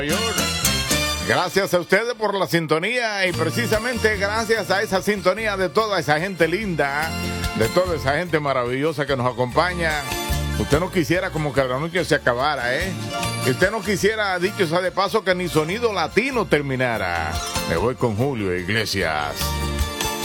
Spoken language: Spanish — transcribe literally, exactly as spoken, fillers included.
Gracias a ustedes por la sintonía y precisamente gracias a esa sintonía de toda esa gente linda, de toda esa gente maravillosa que nos acompaña. Usted no quisiera como que la noche se acabara, ¿eh? Y usted no quisiera, dicho sea de paso, que ni sonido latino terminara. Me voy con Julio Iglesias.